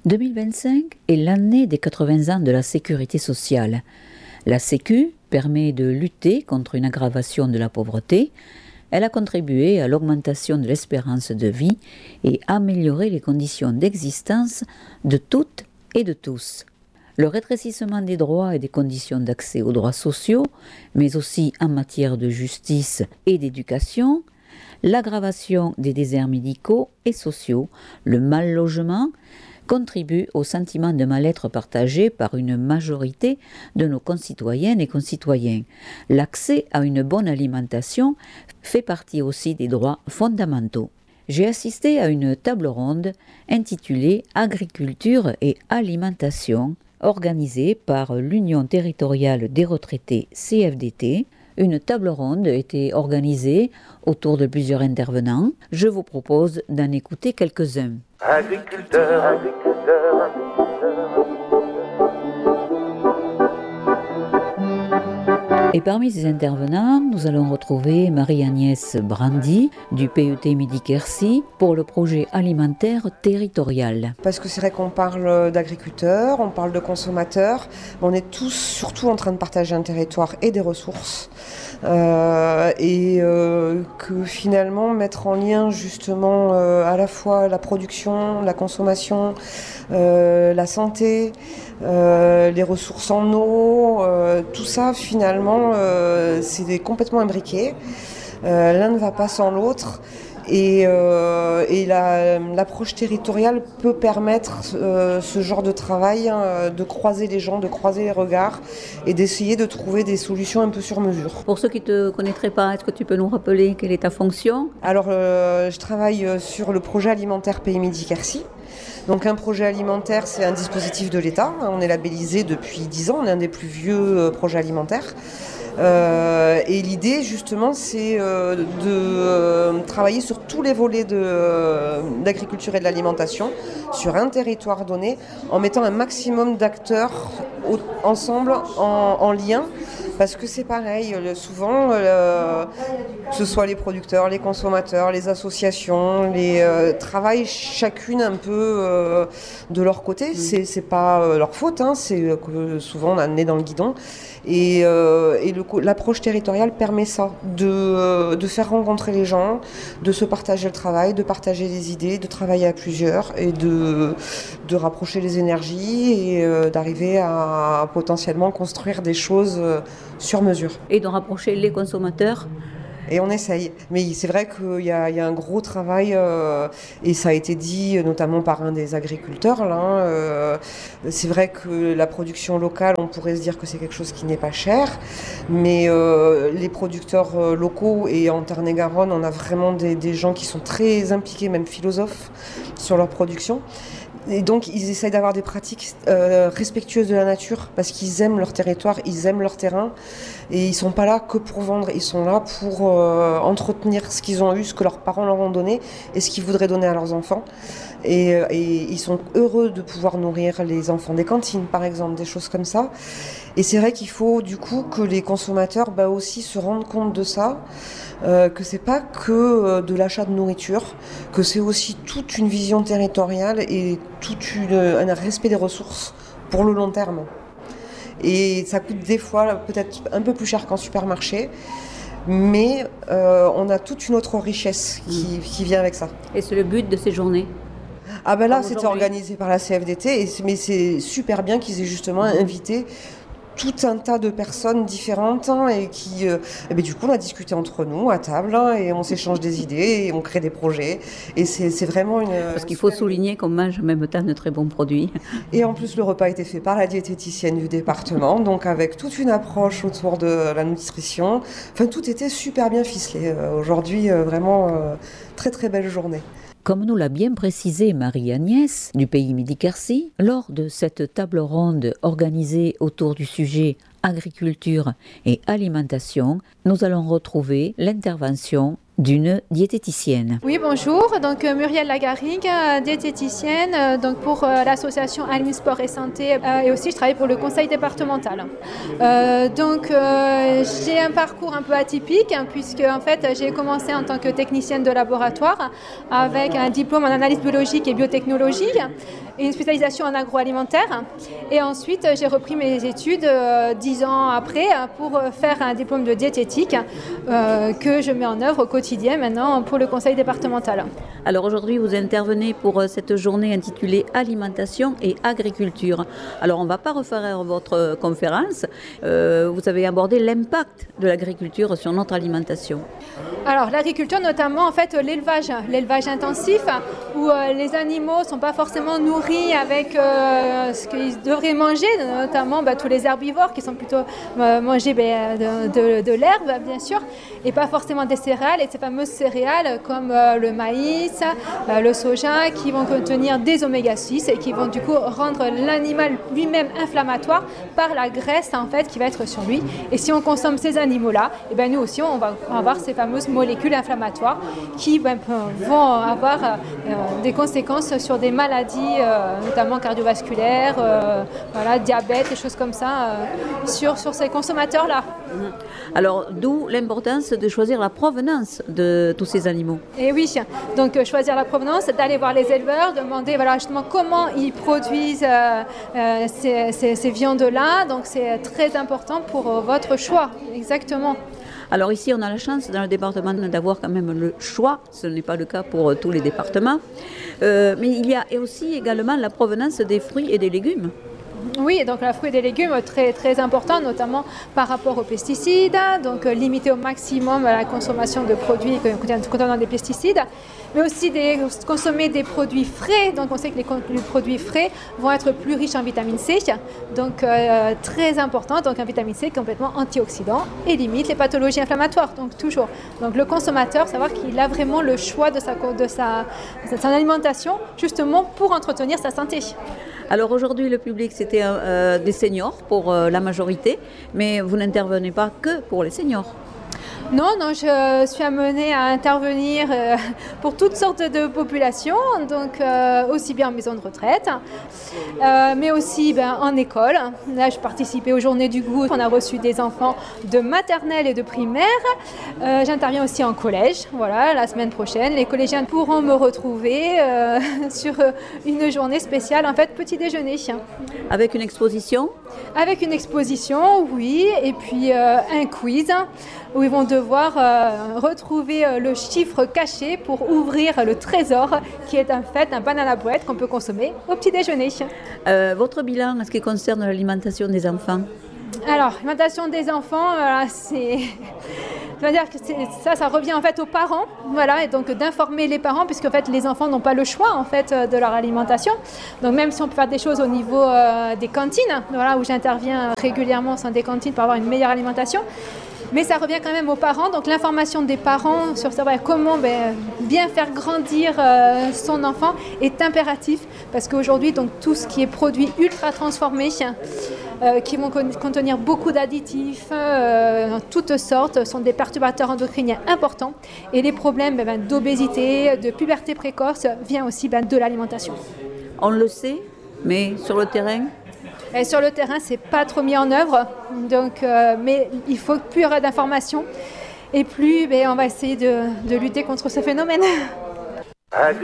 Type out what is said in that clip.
2025 est l'année des 80 ans de la sécurité sociale. La Sécu permet de lutter contre une aggravation de la pauvreté. Elle a contribué à l'augmentation de l'espérance de vie et amélioré les conditions d'existence de toutes et de tous. Le rétrécissement des droits et des conditions d'accès aux droits sociaux, mais aussi en matière de justice et d'éducation, l'aggravation des déserts médicaux et sociaux, le mal-logement, contribuent au sentiment de mal-être partagé par une majorité de nos concitoyennes et concitoyens. L'accès à une bonne alimentation fait partie aussi des droits fondamentaux. J'ai assisté à une table ronde intitulée « Agriculture et alimentation » organisée par l'Union territoriale des retraités CFDT. Une table ronde était organisée autour de plusieurs intervenants. Je vous propose d'en écouter quelques-uns. Agriculteur, agriculteur, agriculteur. Et parmi ces intervenants, nous allons retrouver Marie-Agnès Brandy du PET Midi Quercy pour le projet alimentaire territorial. Parce que c'est vrai qu'on parle d'agriculteurs, on parle de consommateurs, on est tous surtout en train de partager un territoire et des ressources. Que finalement mettre en lien justement à la fois la production, la consommation, la santé, les ressources en eau, tout ça finalement c'est complètement imbriqué. L'un ne va pas sans l'autre. Et l'approche territoriale peut permettre ce genre de travail, de croiser les gens, de croiser les regards et d'essayer de trouver des solutions un peu sur mesure. Pour ceux qui ne te connaîtraient pas, est-ce que tu peux nous rappeler quelle est ta fonction ? Alors, je travaille sur le projet alimentaire Pays Midi Quercy. Donc un projet alimentaire, c'est un dispositif de l'État. On est labellisé depuis 10 ans, on est un des plus vieux projets alimentaires. Et l'idée justement c'est de travailler sur tous les volets d'agriculture et de l'alimentation sur un territoire donné en mettant un maximum d'acteurs ensemble en lien. Parce que c'est pareil, souvent, que ce soit les producteurs, les consommateurs, les associations, travaillent chacune un peu de leur côté. C'est pas leur faute, hein, c'est que souvent on a le nez dans le guidon. Et l'approche territoriale permet ça, de faire rencontrer les gens, de se partager le travail, de partager les idées, de travailler à plusieurs et de rapprocher les énergies et d'arriver à potentiellement construire des choses sur mesure. Et de rapprocher les consommateurs ? Et on essaye. Mais c'est vrai qu'il y a un gros travail, et ça a été dit notamment par un des agriculteurs. Là, c'est vrai que la production locale, on pourrait se dire que c'est quelque chose qui n'est pas cher. Mais les producteurs locaux, et en Tarn-et-Garonne, on a vraiment des gens qui sont très impliqués, même philosophes, sur leur production. Et donc ils essayent d'avoir des pratiques respectueuses de la nature parce qu'ils aiment leur territoire, ils aiment leur terrain et ils sont pas là que pour vendre, ils sont là pour entretenir ce qu'ils ont eu, ce que leurs parents leur ont donné et ce qu'ils voudraient donner à leurs enfants. Et ils sont heureux de pouvoir nourrir les enfants des cantines par exemple, des choses comme ça. Et c'est vrai qu'il faut du coup que les consommateurs aussi se rendent compte de ça. Que c'est pas que de l'achat de nourriture, que c'est aussi toute une vision territoriale et un respect des ressources pour le long terme. Et ça coûte des fois peut-être un peu plus cher qu'en supermarché, mais on a toute une autre richesse qui vient avec ça. Et c'est le but de ces journées ? Là, c'était organisé par la CFDT, mais c'est super bien qu'ils aient justement invité tout un tas de personnes différentes et qui, du coup, on a discuté entre nous à table et on s'échange des idées et on crée des projets. Et c'est vraiment une... Parce qu'il faut souligner qu'on mange en même temps de très bons produits. Et en plus, le repas a été fait par la diététicienne du département, donc avec toute une approche autour de la nutrition. Enfin, tout était super bien ficelé. Aujourd'hui, vraiment, très très belle journée. Comme nous l'a bien précisé Marie-Agnès du Pays Midi Quercy, lors de cette table ronde organisée autour du sujet agriculture et alimentation, nous allons retrouver l'intervention d'une diététicienne. Oui, bonjour. Donc Muriel Lagarrigue, diététicienne donc pour l'association Alim Sport et Santé et aussi je travaille pour le conseil départemental. J'ai un parcours un peu atypique puisque en fait j'ai commencé en tant que technicienne de laboratoire avec un diplôme en analyse biologique et biotechnologie et une spécialisation en agroalimentaire. Et ensuite j'ai repris mes études 10 ans après pour faire un diplôme de diététique que je mets en œuvre au quotidien maintenant pour le conseil départemental. Alors aujourd'hui, vous intervenez pour cette journée intitulée Alimentation et Agriculture. Alors on ne va pas refaire votre conférence. Vous avez abordé l'impact de l'agriculture sur notre alimentation. Alors l'agriculture, notamment en fait l'élevage intensif où les animaux ne sont pas forcément nourris avec ce qu'ils devraient manger, notamment tous les herbivores qui sont plutôt mangés de l'herbe bien sûr et pas forcément des céréales et ces fameuses céréales comme le maïs, le soja qui vont contenir des oméga-6 et qui vont du coup rendre l'animal lui-même inflammatoire par la graisse en fait qui va être sur lui. Et si on consomme ces animaux-là, et bien nous aussi on va avoir ces fameuses molécules inflammatoires qui vont avoir des conséquences sur des maladies notamment cardiovasculaires, diabète, des choses comme ça sur ces consommateurs-là. Alors d'où l'importance de choisir la provenance de tous ces animaux. Et oui, donc choisir la provenance, d'aller voir les éleveurs, demander justement comment ils produisent ces viandes-là. Donc c'est très important pour votre choix, exactement. Alors ici, on a la chance dans le département d'avoir quand même le choix. Ce n'est pas le cas pour tous les départements. Mais il y a aussi également la provenance des fruits et des légumes. Oui, donc la fruits et des légumes, très, très important, notamment par rapport aux pesticides, donc limiter au maximum la consommation de produits contenant des pesticides, mais aussi consommer des produits frais. Donc on sait que les produits frais vont être plus riches en vitamine C, donc très important, donc un vitamine C complètement antioxydant et limite les pathologies inflammatoires, donc toujours. Donc le consommateur, savoir qu'il a vraiment le choix de son alimentation, justement pour entretenir sa santé. Alors aujourd'hui, le public, c'était des seniors pour la majorité, mais vous n'intervenez pas que pour les seniors. Non, je suis amenée à intervenir pour toutes sortes de populations, donc aussi bien en maison de retraite, mais aussi en école. Là, je participais aux Journées du Goût. On a reçu des enfants de maternelle et de primaire. J'interviens aussi en collège. Voilà, la semaine prochaine, les collégiens pourront me retrouver sur une journée spéciale, en fait, petit déjeuner. Avec une exposition ? Avec une exposition, oui, et puis un quiz où ils vont devoir retrouver le chiffre caché pour ouvrir le trésor qui est en fait un banana bread qu'on peut consommer au petit déjeuner. Votre bilan en ce qui concerne l'alimentation des enfants ? Alors, l'alimentation des enfants, c'est-à-dire que ça revient en fait aux parents, et donc d'informer les parents, puisque en fait les enfants n'ont pas le choix en fait de leur alimentation. Donc même si on peut faire des choses au niveau des cantines, où j'interviens régulièrement au sein des cantines pour avoir une meilleure alimentation. Mais ça revient quand même aux parents, donc l'information des parents sur savoir comment bien faire grandir son enfant est impératif parce qu'aujourd'hui, donc, tout ce qui est produit ultra transformé, qui vont contenir beaucoup d'additifs, en toutes sortes, sont des perturbateurs endocriniens importants et les problèmes d'obésité, de puberté précoce viennent aussi de l'alimentation. On le sait, mais sur le terrain ? Et sur le terrain, c'est pas trop mis en œuvre, donc, mais il faut plus il y aura d'informations et plus on va essayer de lutter contre ce phénomène. Agriculteur,